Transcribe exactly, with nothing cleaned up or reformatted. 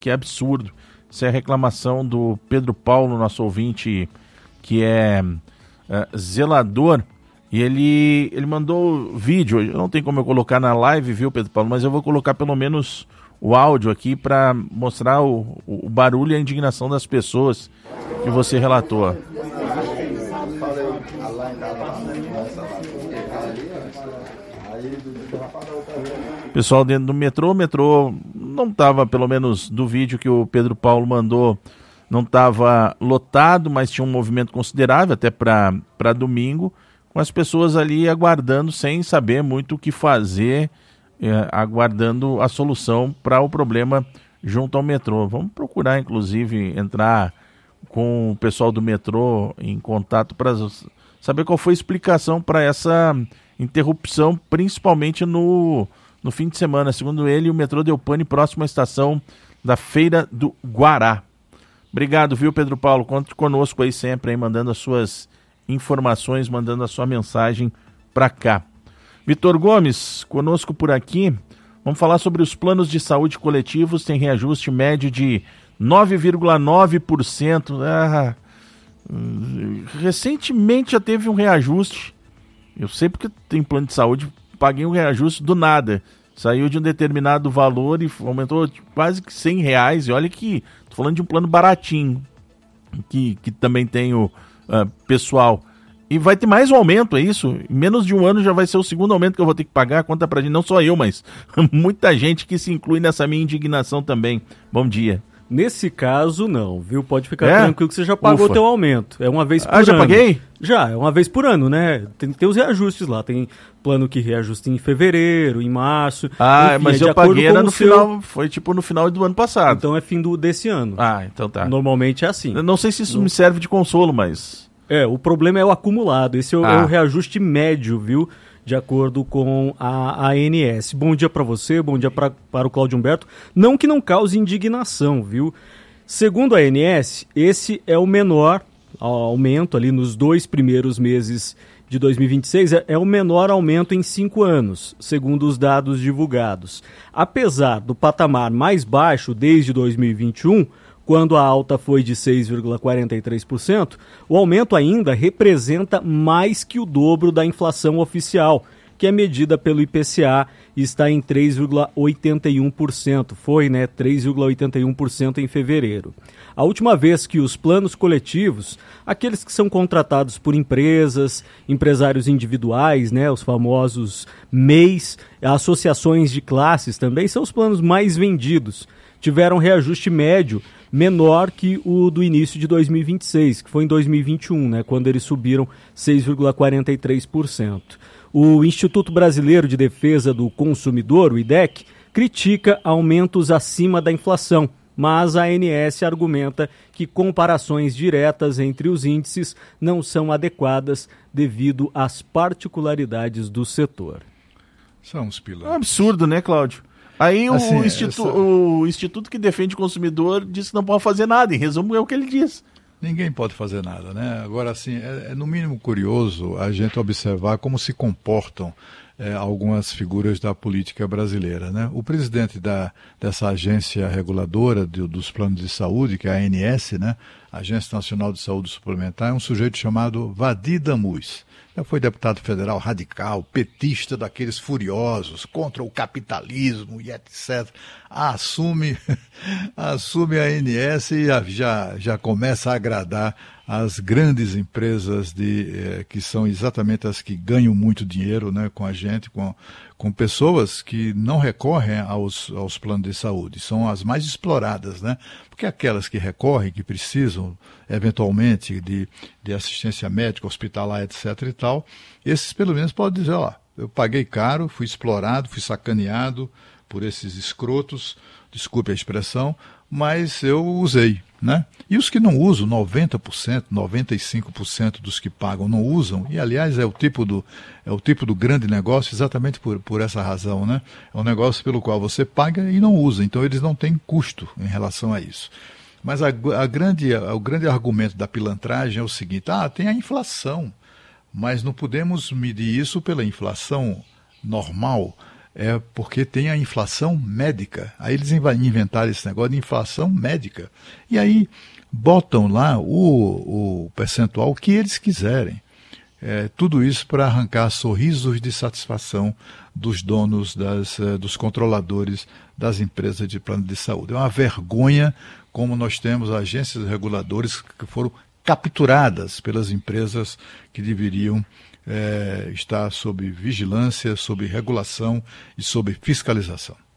que é absurdo. Isso é a reclamação do Pedro Paulo, nosso ouvinte, que é uh, zelador, e ele, ele mandou vídeo. Eu não tem como eu colocar na live, viu, Pedro Paulo, mas eu vou colocar pelo menos o áudio aqui para mostrar o, o barulho e a indignação das pessoas que você relatou. Pessoal dentro do metrô, o metrô não estava, pelo menos do vídeo que o Pedro Paulo mandou, não estava lotado, mas tinha um movimento considerável até para para domingo, com as pessoas ali aguardando, sem saber muito o que fazer, é, aguardando a solução para o problema junto ao metrô. Vamos procurar, inclusive, entrar com o pessoal do metrô em contato para saber qual foi a explicação para essa interrupção, principalmente no, no fim de semana. Segundo ele, o metrô deu pane próximo à estação da Feira do Guará. Obrigado, viu, Pedro Paulo? Conte conosco aí sempre, aí, mandando as suas informações, mandando a sua mensagem para cá. Vitor Gomes, conosco por aqui. Vamos falar sobre os planos de saúde coletivos. Tem reajuste médio de nove vírgula nove por cento. Ah, recentemente já teve um reajuste. Eu sei porque tem plano de saúde, paguei um reajuste do nada. Saiu de um determinado valor e aumentou quase que cem reais. E olha que estou falando de um plano baratinho, que, que também tem o uh, pessoal. E vai ter mais um aumento, é isso? Em menos de um ano já vai ser o segundo aumento que eu vou ter que pagar. Conta pra gente, não só eu, mas muita gente que se inclui nessa minha indignação também. Bom dia. Nesse caso, não, viu? Pode ficar é? tranquilo que você já pagou o teu aumento. É uma vez por ah, ano. Ah, já paguei? Já, é uma vez por ano, né? Tem, tem os reajustes lá. Tem plano que reajusta em fevereiro, em março. Ah, enfim, mas é eu paguei era no seu... final, foi tipo no final do ano passado. Então é fim do, desse ano. Ah, então tá. Normalmente é assim. Eu não sei se isso não... me serve de consolo, mas... É, o problema é o acumulado. Esse é o, ah. é o reajuste médio, viu? De acordo com a A N S. Bom dia para você, bom dia pra, para o Cláudio Humberto. Não que não cause indignação, viu? Segundo a A N S, esse é o menor aumento ali nos dois primeiros meses de dois mil e vinte e seis, é, é o menor aumento em cinco anos, segundo os dados divulgados. Apesar do patamar mais baixo desde dois mil e vinte e um, quando a alta foi de seis vírgula quarenta e três por cento, o aumento ainda representa mais que o dobro da inflação oficial, que é medida pelo I P C A e está em três vírgula oitenta e um por cento. Foi, né, três vírgula oitenta e um por cento em fevereiro. A última vez que os planos coletivos, aqueles que são contratados por empresas, empresários individuais, né, os famosos M E Is, associações de classes também, são os planos mais vendidos, tiveram reajuste médio menor que o do início de dois mil e vinte e seis, que foi em dois mil e vinte e um, né, quando eles subiram seis vírgula quarenta e três por cento. O Instituto Brasileiro de Defesa do Consumidor, o I D E C, critica aumentos acima da inflação, mas a A N S argumenta que comparações diretas entre os índices não são adequadas devido às particularidades do setor. São os pilares. É um absurdo, né, Cláudio? Aí o, assim, institu- essa... o Instituto que defende o consumidor diz que não pode fazer nada. Em resumo, é o que ele diz. Ninguém pode fazer nada, né? Agora, assim, é, é no mínimo curioso a gente observar como se comportam é, algumas figuras da política brasileira, né? O presidente da, dessa agência reguladora de, dos planos de saúde, que é a A N S, né? Agência Nacional de Saúde Suplementar, é um sujeito chamado Vadi Damus. Já foi deputado federal radical, petista daqueles furiosos, contra o capitalismo e etcétera. Assume, assume a A N S e já, já começa a agradar as grandes empresas de, eh, que são exatamente as que ganham muito dinheiro, né, com a gente, com, com pessoas que não recorrem aos, aos planos de saúde. São as mais exploradas, né? Porque aquelas que recorrem, que precisam, eventualmente, de, de assistência médica, hospitalar, etcétera e tal, esses pelo menos podem dizer, ó, eu paguei caro, fui explorado, fui sacaneado por esses escrotos, desculpe a expressão, mas eu usei, né? E os que não usam, noventa por cento, noventa e cinco por cento dos que pagam não usam, e aliás é o tipo do, é o tipo do grande negócio exatamente por, por essa razão, né? É um negócio pelo qual você paga e não usa, então eles não têm custo em relação a isso. Mas a, a grande, a, o grande argumento da pilantragem é o seguinte, ah, tem a inflação, mas não podemos medir isso pela inflação normal, é porque tem a inflação médica. Aí eles inventaram esse negócio de inflação médica. E aí botam lá o, o percentual que eles quiserem. É, tudo isso para arrancar sorrisos de satisfação dos donos, das, dos controladores das empresas de plano de saúde. É uma vergonha como nós temos agências reguladoras que foram capturadas pelas empresas que deveriam é, estar sob vigilância, sob regulação e sob fiscalização.